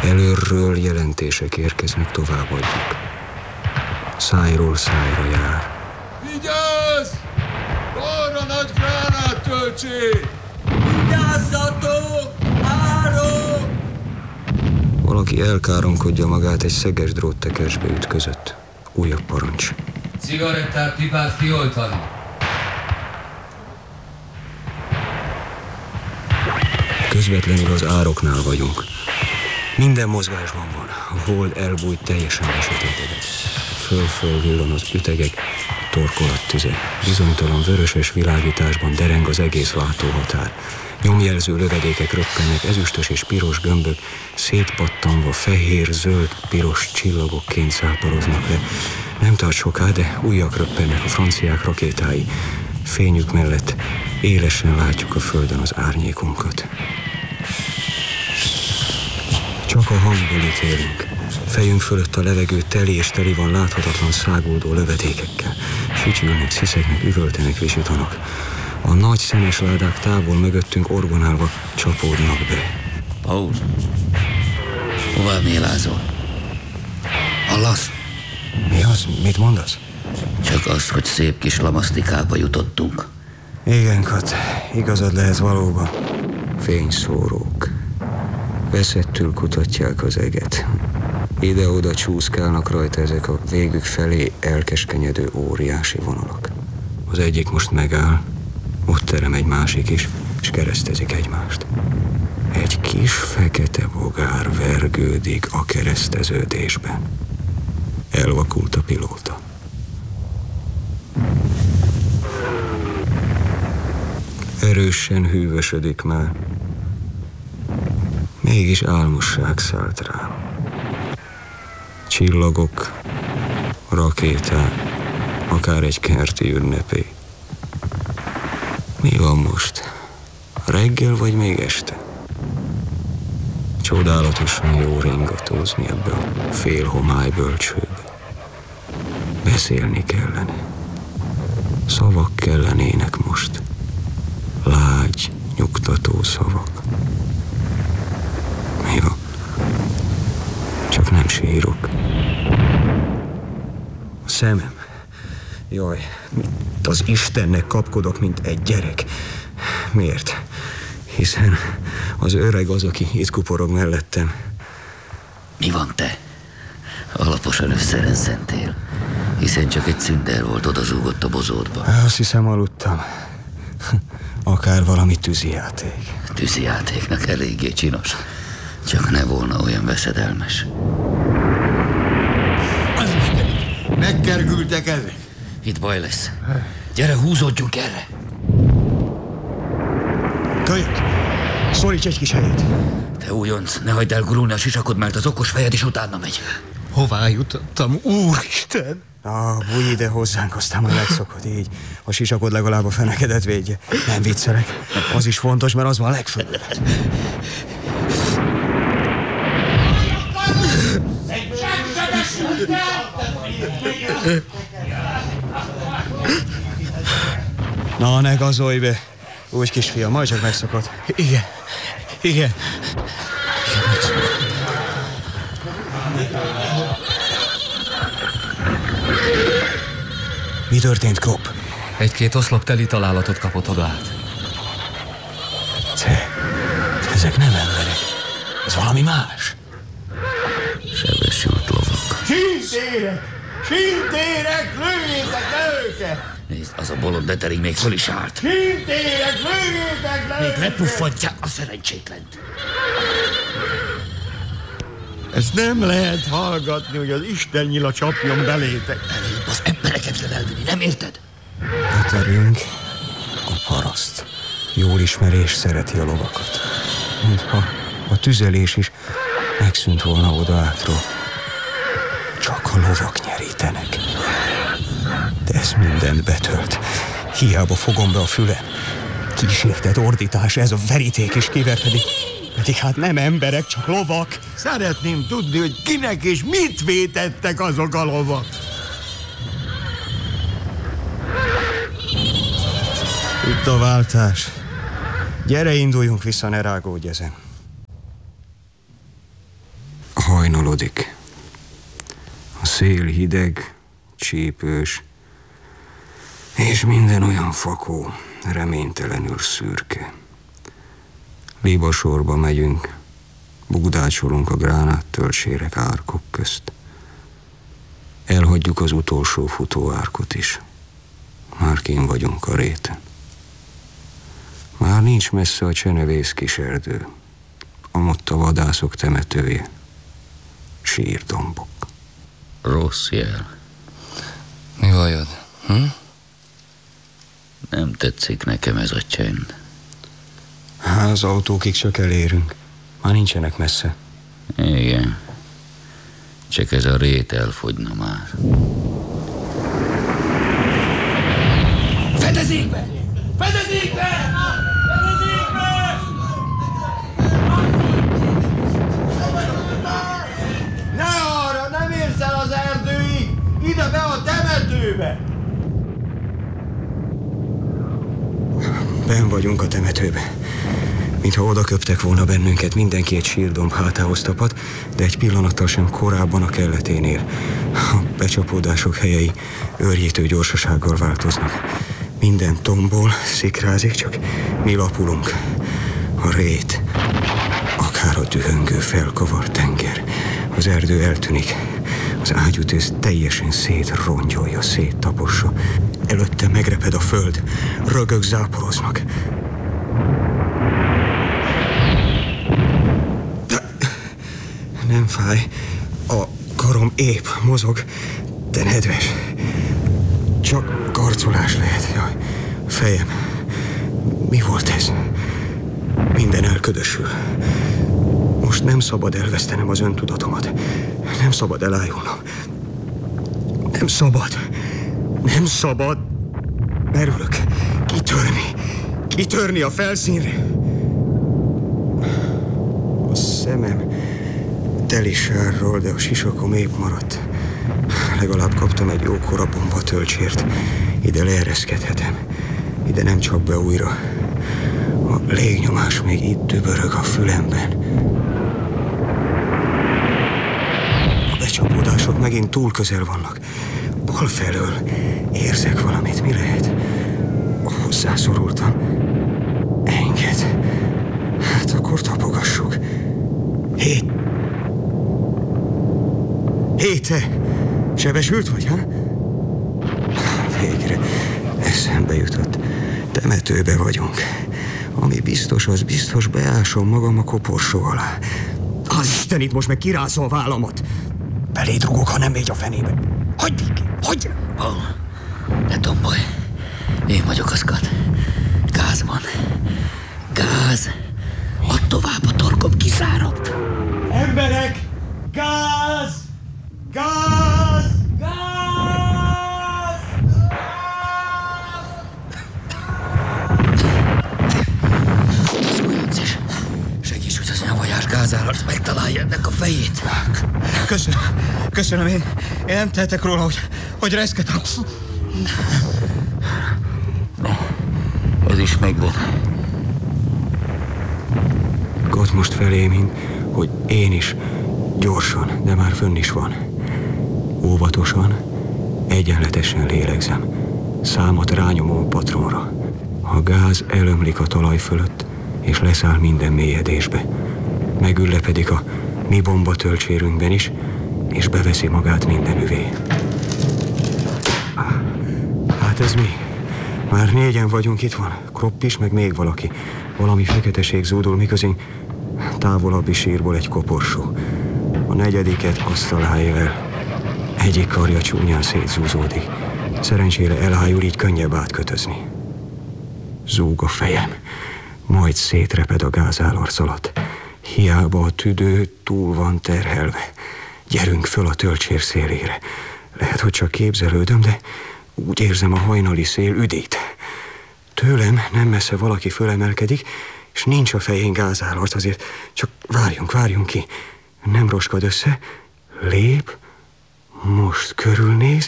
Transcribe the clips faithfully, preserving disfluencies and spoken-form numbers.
Előről jelentések érkeznek, továbbadjuk. Szájról szájra jár. Vigyázz! Arra nagy gránát töltség! Vigyázzatok! Árok! Valaki elkáromkodja magát, egy szeges dróttekercsbe ütközött. Újabb parancs. Cigarettát, pipát kioltani. Közvetlenül az ároknál vagyunk. Minden mozgásban van. A hold elbújt, teljesen besötétedett. Föl-föl villan az ütegek, torkolattüze. Bizonytalan vöröses világításban dereng az egész látóhatár. Nyomjelző lövedékek röppennek, ezüstös és piros gömbök szétpattanva fehér, zöld, piros csillagokként száporoznak le. Nem tart soká, de újak röppennek a franciák rakétái. Fényük mellett élesen látjuk a földön az árnyékunkat. Csak a hangból ítélünk. Fejünk fölött a levegő teli és teli van láthatatlan száguldó lövedékekkel. Fütyülnek, sziszegnek, üvöltenek, visítanak. A nagy szenes ládák távol mögöttünk orgonálva csapódnak be. Paul, hová mélázol? Hallasz? Mi az? Mit mondasz? Csak az, hogy szép kis lamasztikába jutottunk. Igen, Kat, igazad lehet valóban. Fényszórók. Veszettül kutatják az eget. Ide-oda csúszkálnak rajta ezek a végük felé elkeskenyedő óriási vonalak. Az egyik most megáll, ott terem egy másik is, és keresztezik egymást. Egy kis fekete bogár vergődik a kereszteződésben. Elvakult a pilóta. Erősen hűvösödik már. Mégis álmosság szállt rám. Csillagok, rakéták, akár egy kerti ünnepé. Mi van most? Reggel vagy még este? Csodálatosan jó ringatózni ebbe a félhomály bölcsőbe. Beszélni kellene. Szavak kellenének most. Lágy, nyugtató szavak. Mi van? Csak nem sírok. A szemem. Jaj, mit az Istennek kapkodok, mint egy gyerek. Miért? Hiszen az öreg az, aki itt kuporog mellettem. Mi van te? Alaposan összerenszentél, hiszen csak egy szünder volt, odazúgott a bozótba. Azt hiszem, aludtam. Akár valami tűzijáték. Tűzijátéknak eléggé csinos. Csak ne volna olyan veszedelmes. Az Istenit! Megkergültek ezek! Itt baj lesz. Gyere, húzódjunk erre! Kölyök! Szólíts egy kis helyét! Te újonc, ne hagyd el gurulni a sisakod, mert az okos fejed is utána megy. Hová jutottam, Úristen? Ah, bújj ide hozzánk, aztán majd megszokod így. A sisakod legalább a fenekedet védje. Nem viccelek. Az is fontos, mert az van legfölül. Na, ne gazolj be. Úgy, kisfiam, majd csak megszokod. Igen, igen. Mi történt, Kropp? Egy-két oszlop teli találatot kapott oda át. Te, ezek nem emberek. Ez valami más. Sebesült lovak. Sintérek! Sintérek! Lőjétek le őket! Nézd, az a bolond detering még föl is állt. Sintérek! Lőjétek le Még őket! lepuffantják a szerencsétlent. Ezt nem lehet hallgatni, hogy az Isten nyila csapjon belétek. Előbb az embereket kell elvinni, nem érted? Detering, a paraszt. Jól ismeri és szereti a lovakat. Mintha a tüzelés is megszűnt volna oda átról. Csak a lovak nyerítenek. De ez mindent betölt. Hiába fogom be a fülem. Kísértett ordítás, ez a veríték is kiverkedik. Pedig hát nem emberek, csak lovak. Szeretném tudni, hogy kinek és mit vétettek azok a lovak. Itt a váltás. Gyere, induljunk vissza, ne rágódj ezen. Hajnalodik. A szél hideg, csípős, és minden olyan fakó, reménytelenül szürke. Libasorba megyünk, bugdácsolunk a gránát töltsérek árkok közt. Elhagyjuk az utolsó futóárkot is. Már kint vagyunk a réten. Már nincs messze a csenevész kis erdő, amott a vadászok temetője, sírdombok. Rossz jel. Mi bajod? Hm? Nem tetszik nekem ez a csend. Há, az autókig csak elérünk. Már nincsenek messze. Igen. Csak ez a rét elfogyna már. Fedezékbe! Fedezékbe! Fedezékbe! Ne arra, nem érsz el az erdőig! Ide be a temetőbe! Benn vagyunk a temetőbe. Mintha oda köptek volna bennünket, mindenki egy sírdomb hátához tapad, de egy pillanattal sem korábban a kelleténél. A becsapódások helyei őrjítő gyorsasággal változnak. Minden tombol, szikrázik, csak mi lapulunk. A rét, akár a dühöngő felkavart tenger. Az erdő eltűnik. Az ágyútőz teljesen szétrongyolja, széttapossa. Előtte megreped a föld, rögök záporoznak. Nem fáj. A karom épp mozog, de nedves. Csak karcolás lehet. Jaj, fejem. Mi volt ez? Minden elködösül. Most nem szabad elvesztenem az öntudatomat. Nem szabad elájulnom. Nem szabad. Nem szabad. Merülök. Kitörni. Kitörni a felszínre. A szemem teli sárról, de a sisakom épp maradt. Legalább kaptam egy jókora bomba töltsért. Ide leereszkedhetem. Ide nem csap be újra. A légnyomás még itt dübörög a fülemben. A becsapódások megint túl közel vannak. Bal felől érzek valamit. Mi lehet? Hozzászorultam. Engedd. Hát akkor tapogassuk. Hét. Héte! Sebesült vagy, ha? Végre eszembe jutott. Temetőbe vagyunk. Ami biztos, az biztos, beásom magam a koporsó alá. Az Isten, itt most meg kirázza a vállamat. Beléd rugok, ha nem megy a fenébe. Hagyd ki, hagyd! Paul, ne tombolj. Én vagyok az kat. Gáz van. Gáz. Add tovább, a torkom kiszárad. Emberek! Gáz! Gáz! Gáz! Az újoncés. Segíts, hogy az nyavajás gázállarc megtalálja ennek a fejét. Köszönöm, köszönöm, én, én nem tehetek róla, hogy, hogy reszketem. Ez is megvan. Gott most felém én, hogy én is gyorsan, de már fönn is van. Óvatosan, egyenletesen lélegzem. Számat rányomom a patronra. A gáz elömlik a talaj fölött, és leszáll minden mélyedésbe. Megüllepedik a mi bomba töltsérünkben is, és beveszi magát minden üvé. Hát ez mi? Már négyen vagyunk, itt van. Kropp is, meg még valaki. Valami feketeség zúdul, miközén távolabbi sírból egy koporsó. A negyediket azt találja el. Egyik karja csúnyán szétzúzódik. Szerencsére elhájul, így könnyebb átkötözni. Zúg a fejem. Majd szétreped a gázállarc alatt. Hiába a tüdő túl van terhelve. Gyerünk föl a töltsér szélére. Lehet, hogy csak képzelődöm, de úgy érzem, a hajnali szél üdít. Tőlem nem messze valaki fölemelkedik, és nincs a fején gázállarc, azért csak várjunk, várjunk ki. Nem roskad össze, lép, most körülnéz.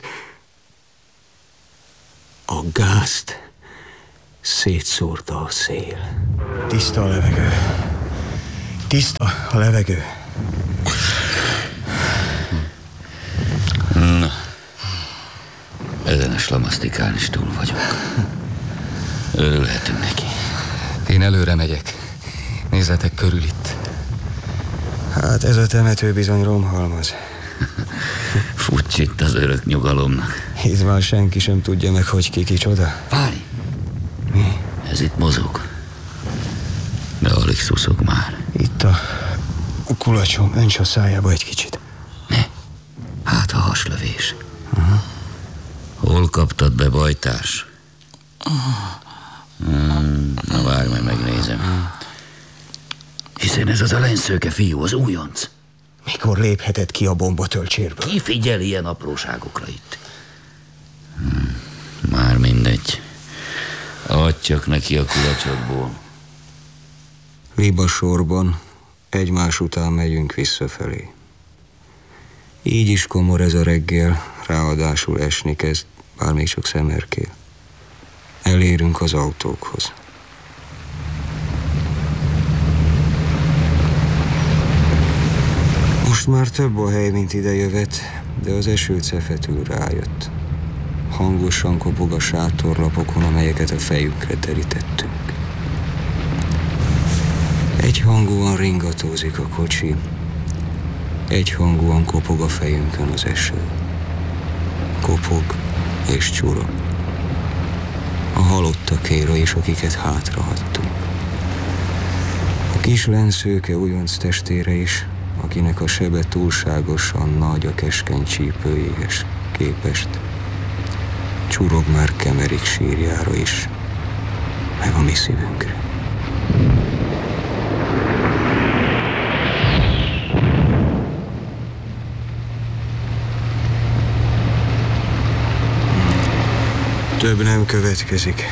A gázt szétszórta a szél. Tiszta a levegő. Tiszta a levegő. a slamasztikán is túl vagyok. Örülhetünk neki. Én előre megyek. Nézzetek körül itt. Hát ez a temető bizony romhalmaz. Futsz itt az örök nyugalomnak. Itt már senki sem tudja meg, hogy ki kicsoda. Várj! Mi? Ez itt mozog. De alig szuszog már. Itt a, a kulacsom, önts a szájába egy kicsit. Ne, hát a haslövés. Uh-huh. Hol kaptad be, bajtárs? Hmm, na várj, majd megnézem. Hiszen ez az a lenyszőke fiú, az újonc. Mikor léphetett ki a bombatölcsérből? Ki figyel ilyen apróságokra itt? Hmm, már mindegy. Adj csak neki a kulacsodból. Liba sorban egymás után megyünk visszafelé. Így is komor ez a reggel, ráadásul esni kezd, bár még csak szemerkél. Elérünk az autókhoz. Most már több a hely, mint idejövet, de az eső cefetül rájött. Hangosan kopog a sátorlapokon, amelyeket a fejünkre terítettünk. Egyhangúan ringatózik a kocsi, egyhangúan kopog a fejünkön az eső. Kopog és csurog. A halottakéra is, akiket hátrahagytunk. A kis lenszőke újonc testére is, akinek a sebe túlságosan nagy a keskeny csípőjéhez képest. Csurog már Kemerik sírjára is, meg a mi szívünkre. Több nem következik.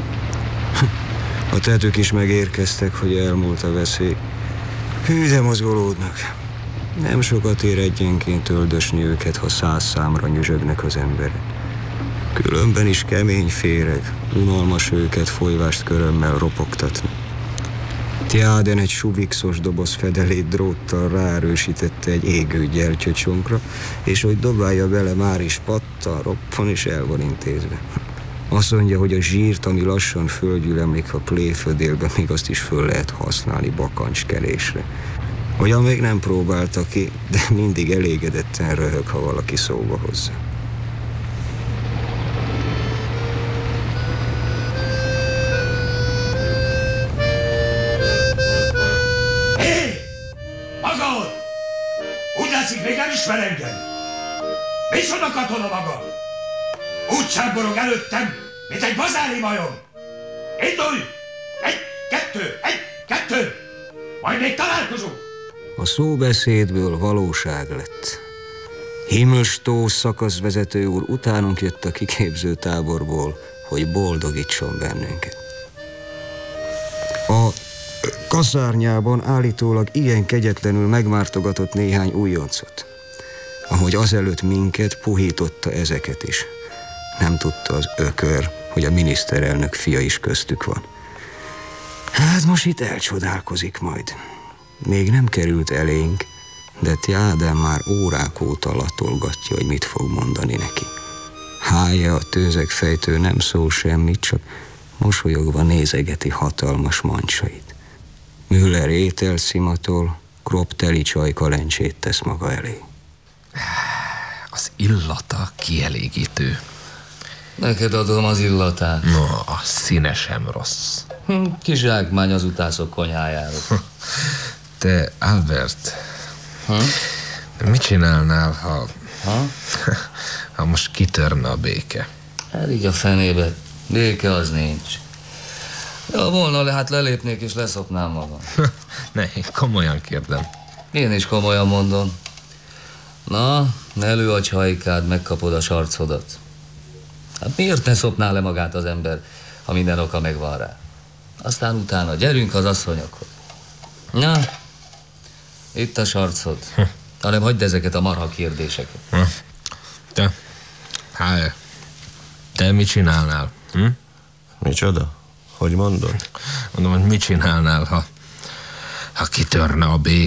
A tetők is megérkeztek, hogy elmúlt a veszély. Hű, de mozgolódnak. Nem sokat ér egyenként öldösni őket, ha száz számra nyüzsögnek az emberek. Különben is kemény féreg, unalmas őket folyvást körömmel ropogtatni. Tjáden egy suvixos doboz fedelét dróttal ráerősítette egy égő gyertyacsonkra, és hogy dobálja bele, már is pattan, roppan és el van intézve. Azt mondja, hogy a zsírt, ami lassan földgyülemlik a pléfödélbe, még azt is föl lehet használni bakancskelésre. Olyan még nem próbálta ki, de mindig elégedetten röhög, ha valaki szóba hozza. Hé! Maga ott! Úgy látszik, még nem ismer engem! Micsoda katona maga! Úgy csámborog előttem, mint egy bazári majom! Indulj! Egy, kettő, egy, kettő! Majd még találkozunk! A szóbeszédből valóság lett. Himmelstó szakaszvezető úr utánunk jött a kiképző táborból, hogy boldogítson bennünket. A kaszárnyában állítólag ilyen kegyetlenül megmártogatott néhány újoncot. Ahogy azelőtt minket, puhította ezeket is. Nem tudta az ökör, hogy a miniszterelnök fia is köztük van. Hát most itt elcsodálkozik majd. Még nem került elénk, de Tjádán már órák óta latolgatja, hogy mit fog mondani neki. Hája, a tőzegfejtő nem szól semmit, csak mosolyogva nézegeti hatalmas mancsait. Müller ételt szimatol, Kropp teli csajkalencsét tesz maga elé. Az illata kielégítő. Neked adom az illatát. No, a színe sem rossz. Hm, kizsákmány az utászok konyhájáról. Te, Albert, Ha? mit csinálnál, ha, Ha? ha most kitörne a béke? Elég a fenébe. Béke az nincs. Ja, volna, hát lelépnék és leszopnám magam. Ne, én komolyan kérdem. Én is komolyan mondom. Na, elő a csajkád, megkapod a sarcodat. Hát miért ne szopná le magát az ember, ha minden oka megvan rá? Aztán utána gyerünk az asszonyokhoz. Na, itt a sarcod. Hanem hagyd ezeket a marha kérdéseket. Te, hát, te mit csinálnál? Hm? Micsoda? Hogy mondod? Mondom, hogy mit csinálnál, ha, ha kitörne a béke?